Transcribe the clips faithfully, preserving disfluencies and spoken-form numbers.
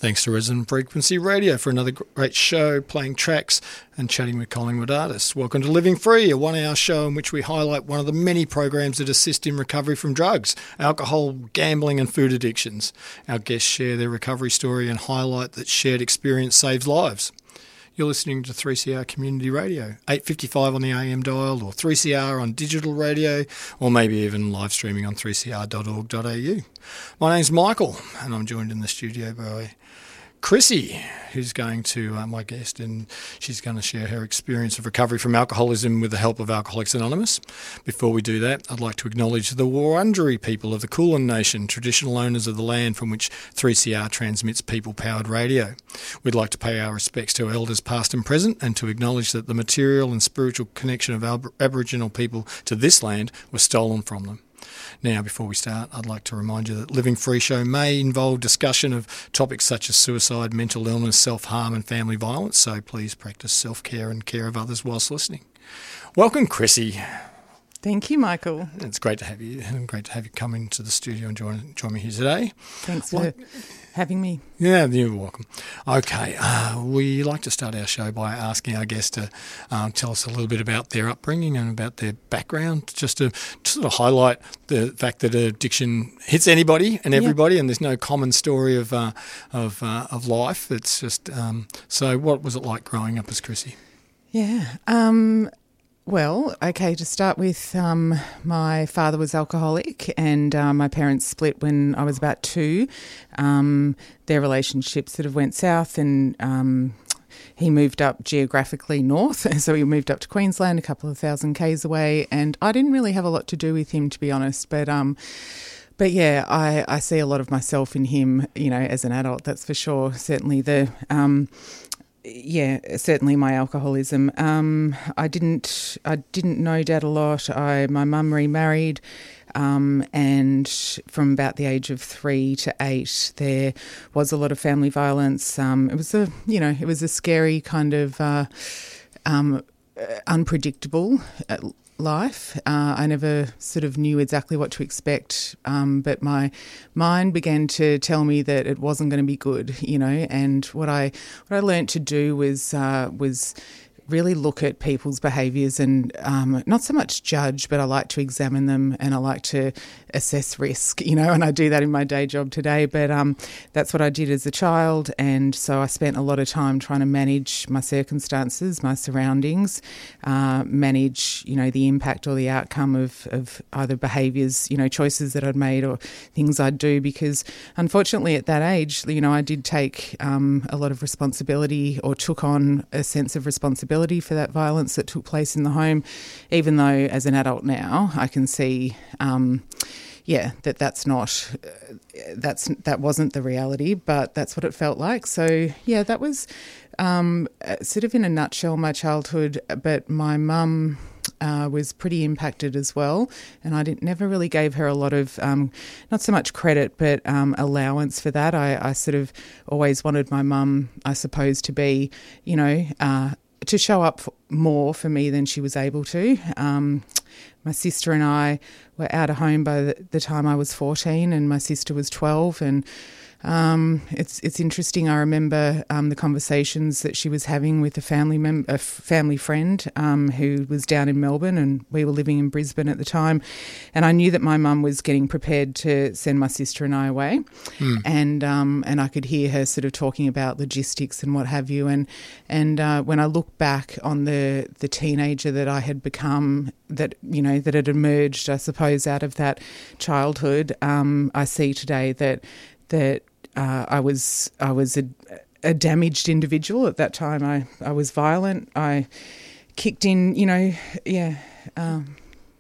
Thanks to Resonant Frequency Radio for another great show, playing tracks and chatting with Collingwood artists. Welcome to Living Free, a one-hour show in which we highlight one of the many programs that assist in recovery from drugs, alcohol, gambling and food addictions. Our guests share their recovery story and highlight that shared experience saves lives. You're listening to three C R Community Radio, eight fifty-five on the A M dial, or three C R on digital radio, or maybe even live streaming on three c r dot org dot a u. My name's Michael, and I'm joined in the studio by Chrissy, who's going to, uh, my guest, and she's going to share her experience of recovery from alcoholism with the help of Alcoholics Anonymous. Before we do that, I'd like to acknowledge the Wurundjeri people of the Kulin Nation, traditional owners of the land from which three C R transmits people-powered radio. We'd like to pay our respects to elders past and present, and to acknowledge that the material and spiritual connection of Ab- Aboriginal people to this land was stolen from them. Now, before we start, I'd like to remind you that Living Free Show may involve discussion of topics such as suicide, mental illness, self-harm and family violence, so please practice self-care and care of others whilst listening. Welcome, Chrissy. Thank you, Michael. It's great to have you, and great to have you come into the studio and join, join me here today. Thanks for what? having me. Yeah, you're welcome. Okay, uh, we like to start our show by asking our guests to um, tell us a little bit about their upbringing and about their background, just to, to sort of highlight the fact that addiction hits anybody and everybody, yep. and there's no common story of uh, of uh, of life. It's just um, so. What was it like growing up as Chrissy? Yeah. Um, Well, okay, to start with, um, my father was alcoholic and uh, my parents split when I was about two. Um, their relationship sort of went south and um, he moved up geographically north. So he moved up to Queensland, a couple of thousand k's away, and I didn't really have a lot to do with him, to be honest. But um, but yeah, I, I see a lot of myself in him, you know, as an adult, that's for sure. Certainly the... Um, Yeah, certainly my alcoholism. Um, I didn't, I didn't know Dad a lot. I, my mum remarried, um, and from about the age of three to eight, there was a lot of family violence. Um, it was a, you know, it was a scary kind of uh, um, unpredictable life. Uh, I never sort of knew exactly what to expect, um, but my mind began to tell me that it wasn't going to be good, you know. And what I what I learnt to do was uh, was really look at people's behaviours and um, not so much judge, but I like to examine them and I like to assess risk, you know, and I do that in my day job today. But um, that's what I did as a child, and so I spent a lot of time trying to manage my circumstances, my surroundings, uh, manage, you know, the impact or the outcome of, of either behaviours, you know, choices that I'd made or things I'd do, because unfortunately at that age, you know, I did take um, a lot of responsibility or took on a sense of responsibility for that violence that took place in the home, even though as an adult now I can see, um, yeah, that that's not, uh, that's that wasn't the reality, but that's what it felt like. So yeah, that was um, sort of in a nutshell my childhood. But my mum uh, was pretty impacted as well, and I didn't never really gave her a lot of um, not so much credit, but um, allowance for that. I, I sort of always wanted my mum, I suppose, to be, you know, Uh, to show up more for me than she was able to. Um, my sister and I were out of home by the, the time I was fourteen, and my sister was twelve, and um, it's it's interesting. I remember um, the conversations that she was having with a family mem- a family friend um, who was down in Melbourne, and we were living in Brisbane at the time. And I knew that my mum was getting prepared to send my sister and I away, mm. and um, and I could hear her sort of talking about logistics and what have you. And and uh, when I look back on the the teenager that I had become, that you know that had emerged, I suppose, out of that childhood, um, I see today that that. Uh, I was I was a, a damaged individual at that time. I, I was violent. I kicked in, you know, yeah. Um,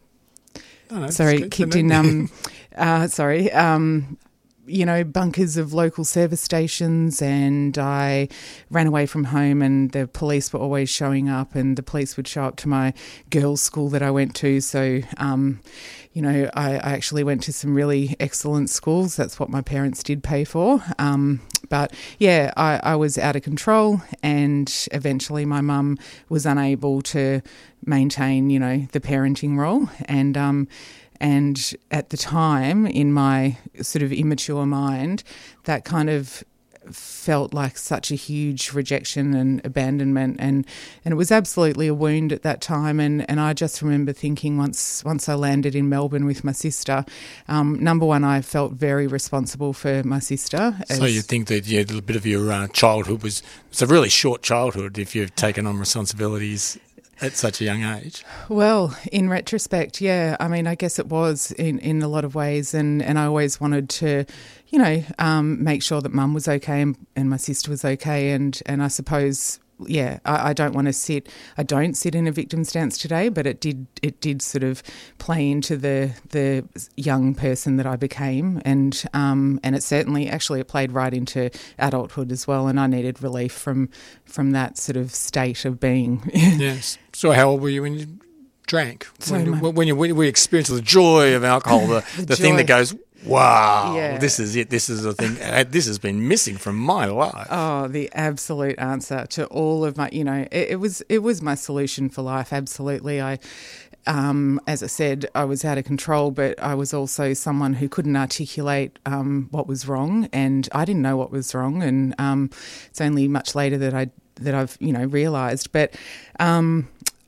oh, no, sorry, kicked in. Um, uh, sorry, um, you know, bunkers of local service stations, and I ran away from home, and the police were always showing up, and the police would show up to my girls' school that I went to. So, um, you know, I, I actually went to some really excellent schools. That's what my parents did pay for. Um, but yeah, I, I was out of control, and eventually my mum was unable to maintain, you know, the parenting role. And, um, And at the time, in my sort of immature mind, that kind of felt like such a huge rejection and abandonment, and, and it was absolutely a wound at that time. And, and I just remember thinking once once I landed in Melbourne with my sister, um, number one, I felt very responsible for my sister. So you think that yeah, a little bit of your uh, childhood was it's a really short childhood if you've taken on responsibilities at such a young age? Well, in retrospect, yeah. I mean, I guess it was in, in a lot of ways, and, and I always wanted to, you know, um, make sure that Mum was okay and, and my sister was okay, and, and I suppose, yeah, I, I don't want to sit, I don't sit in a victim stance today, but it did it did sort of play into the the young person that I became, and um, and it certainly, actually it played right into adulthood as well, and I needed relief from from that sort of state of being. Yes. So how old were you when you drank? So when, my- when you when we experience the joy of alcohol, the, The the thing joy. that goes, wow, Yeah. this is it. This is the thing. uh, This has been missing from my life. Oh, the absolute answer to all of my, you know, it, it was it was my solution for life. Absolutely, I, um, as I said, I was out of control, but I was also someone who couldn't articulate um, what was wrong, and I didn't know what was wrong. And um, it's only much later that I that I've you know realised. But um,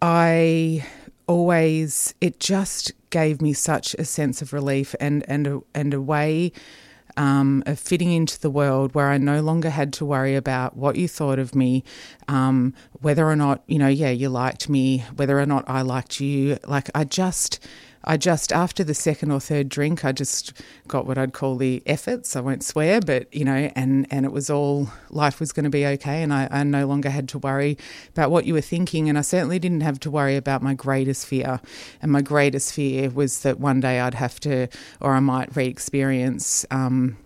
I always, it just gave me such a sense of relief and and a, and a way um, of fitting into the world where I no longer had to worry about what you thought of me, um, whether or not, you know, yeah, you liked me, whether or not I liked you. Like I just, I just, after the second or third drink, I just got what I'd call the efforts. I won't swear, but, you know, and, and it was all, life was going to be okay. And I, I no longer had to worry about what you were thinking. And I certainly didn't have to worry about my greatest fear. And my greatest fear was that one day I'd have to, or I might re-experience um,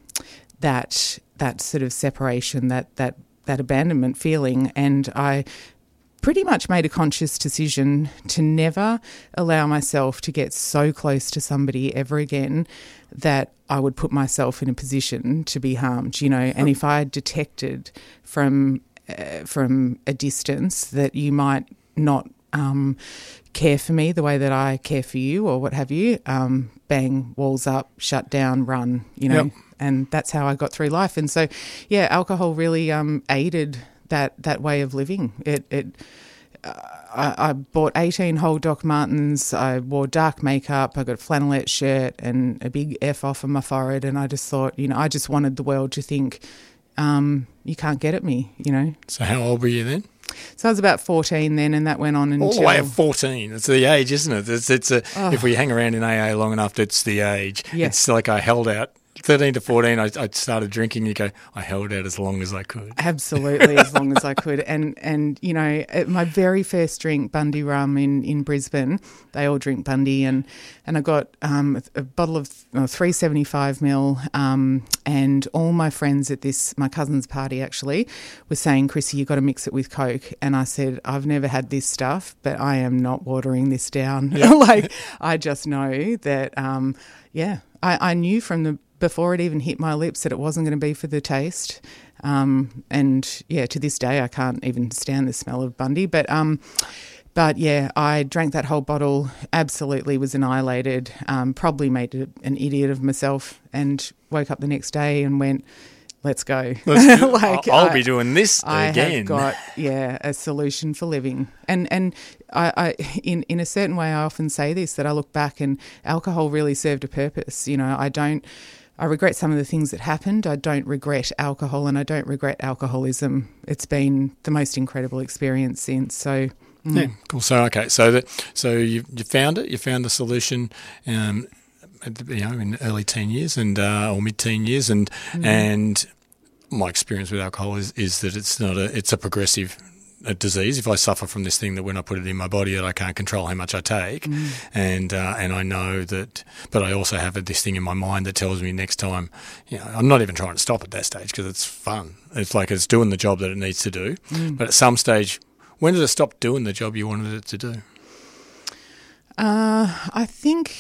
that, that sort of separation, that, that, that abandonment feeling. And I pretty much made a conscious decision to never allow myself to get so close to somebody ever again that I would put myself in a position to be harmed, you know. And if I detected from uh, from a distance that you might not um, care for me the way that I care for you or what have you, um, bang, walls up, shut down, run, you know. Yep. And that's how I got through life. And so, yeah, alcohol really um, aided that that way of living. It it uh, I, I bought eighteen whole Doc Martens. I wore dark makeup. I got a flannelette shirt and a big F off of my forehead. And I just thought, you know, I just wanted the world to think, um, you can't get at me, you know. So how old were you then? So I was about fourteen then, and that went on until All the way at fourteen. It's the age, isn't it? It's it's a, Oh. if we hang around in A A long enough, it's the age. Yeah. It's like I held out. thirteen to fourteen, I, I started drinking. You go, I held out as long as I could. Absolutely, as long as I could. And, and you know, at my very first drink, Bundy rum in, in Brisbane, they all drink Bundy, and, and I got um, a, a bottle of uh, three seventy-five mil, um, and all my friends at this, my cousin's party actually, were saying, Chrissy, you've got to mix it with Coke. And I said, I've never had this stuff, but I am not watering this down. Yeah. Like, I just know that, um, yeah, I, I knew from the before it even hit my lips that it wasn't going to be for the taste. Um, and yeah, to this day, I can't even stand the smell of Bundy. But um, but yeah, I drank that whole bottle, absolutely was annihilated, um, probably made a, an idiot of myself, and woke up the next day and went, let's go. Let's do- Like, I'll I- be doing this I again. have got, yeah, a solution for living. And and I, I in, in a certain way, I often say this, that I look back and alcohol really served a purpose. You know, I don't, I regret some of the things that happened. I don't regret alcohol, and I don't regret alcoholism. It's been the most incredible experience since. So, mm. Yeah, cool. So okay, so that so you you found it. You found the solution. Um, at the- you know, in early teen years and uh, or mid teen years, and Mm. and my experience with alcohol is, is that it's not a it's a progressive a disease. If I suffer from this thing, that when I put it in my body, that I can't control how much I take, Mm. and uh, and I know that, but I also have this thing in my mind that tells me next time, you know, I'm not even trying to stop at that stage because it's fun. It's like it's doing the job that it needs to do. Mm. But at some stage, when did it stop doing the job you wanted it to do? Uh, I think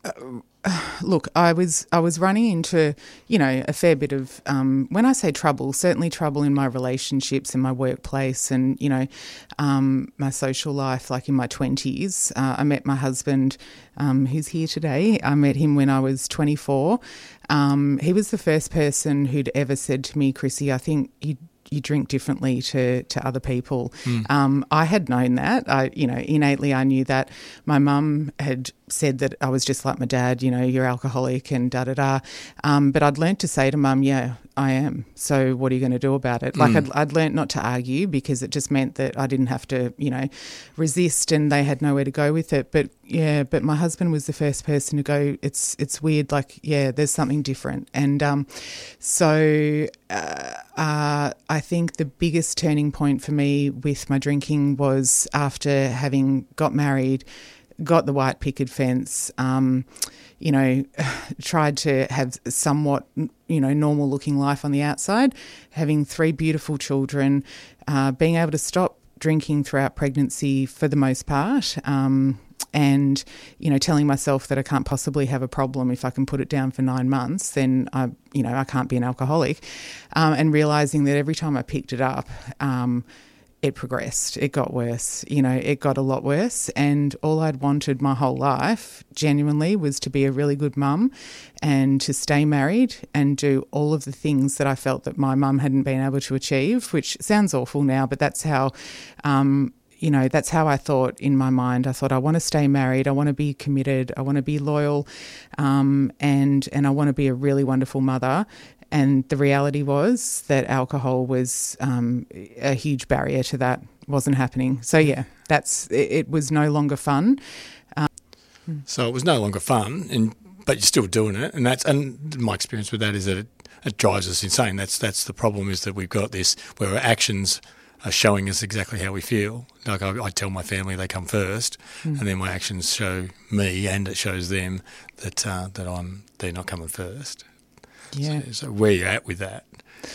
Look, I was I was running into, you know, a fair bit of, um, when I say trouble, certainly trouble in my relationships, in my workplace and, you know, um, my social life, like in my twenties. Uh, I met my husband, um, who's here today. I met him when I was twenty-four. Um, he was the first person who'd ever said to me, Chrissy, I think you you drink differently to, to other people. Mm. Um, I had known that. I, you know, innately I knew that. My mum had said that I was just like my dad, you know, you're alcoholic and da-da-da. Um, but I'd learnt to say to mum, yeah, I am. So what are you going to do about it? Like mm. I'd, I'd learnt not to argue because it just meant that I didn't have to, you know, resist and they had nowhere to go with it. But yeah, but my husband was the first person to go, it's it's weird, like, yeah, there's something different. And um, so uh, uh, I think the biggest turning point for me with my drinking was after having got married, got the white picket fence, um, you know, tried to have somewhat, you know, normal looking life on the outside, having three beautiful children, uh, being able to stop drinking throughout pregnancy for the most part, um, and, you know, telling myself that I can't possibly have a problem if I can put it down for nine months, then I, you know, I can't be an alcoholic, um, and realising that every time I picked it up, um, it progressed. It got worse. You know, it got a lot worse. And all I'd wanted my whole life, genuinely, was to be a really good mum and to stay married and do all of the things that I felt that my mum hadn't been able to achieve, which sounds awful now, but that's how, um, you know, that's how I thought in my mind. I thought, I want to stay married. I want to be committed. I want to be loyal. Um, and, and I want to be a really wonderful mother. And the reality was that alcohol was um, a huge barrier to that. Wasn't happening. So, yeah, that's it, it was no longer fun. Um, so it was no longer fun, and but you're still doing it. And that's and my experience with that is that it, it drives us insane. That's that's the problem, is that we've got this where our actions are showing us exactly how we feel. Like I, I tell my family they come first, mm. and then my actions show me, and it shows them that uh, that I'm they're not coming first. Yeah. So, so where are you at with that?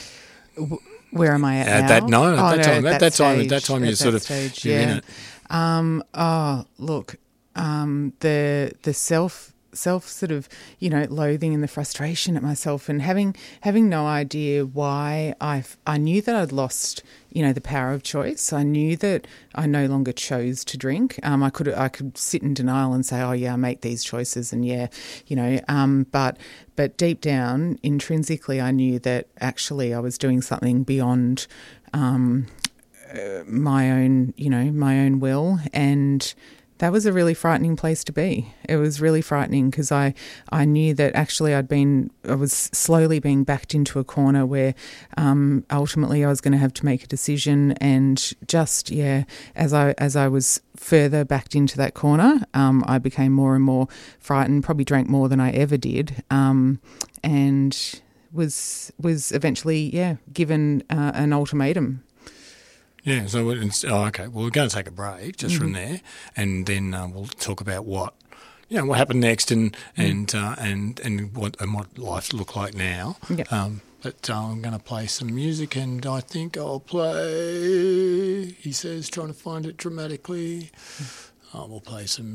Where am I at, at now? that no, at oh, that no, time, at at that, that stage, time, at that time, you're that sort of stage, you're yeah. in it. Um, oh, look, um, the the self self sort of, you know, loathing and the frustration at myself, and having having no idea why I I knew that I'd lost, you know, the power of choice. I knew that I no longer chose to drink. Um, I could I could sit in denial and say, oh yeah, I make these choices, and yeah, you know, um, but but deep down, intrinsically, I knew that actually I was doing something beyond um, uh, my own, you know, my own will, and that was a really frightening place to be. It was really frightening because I, I knew that actually I'd been, I was slowly being backed into a corner where um, ultimately I was going to have to make a decision, and just, yeah, as I as I was further backed into that corner, um, I became more and more frightened, probably drank more than I ever did, um, and was was eventually, yeah, given uh, an ultimatum. Yeah, so it's, oh, okay. Well, we're going to take a break just mm-hmm. from there, and then uh, we'll talk about what, you know, what happened next, and mm. and uh, and and what and what life look like now. Yep. Um, but uh, I'm going to play some music, and I think I'll play. He says, trying to find it dramatically. Mm. Oh, we'll play some